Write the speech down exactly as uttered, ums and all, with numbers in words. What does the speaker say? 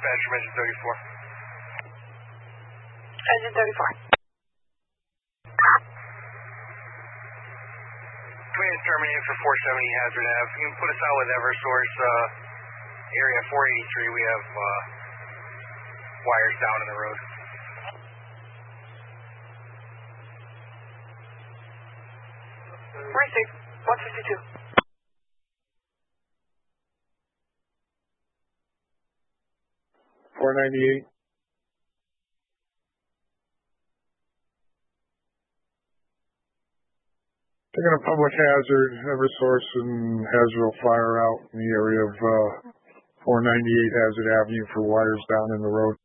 dispatch from engine thirty-four. Engine thirty-four. Twins terminating for four seventy Hazard Ave. You can put us out with Eversource, uh, area four eighty-three. We have uh, wires down in the road. Receive. one fifty-two. four ninety-eight. Taking a public hazard, Eversource and Hazard will fire out in the area of uh, four ninety-eight Hazard Avenue for wires down in the road.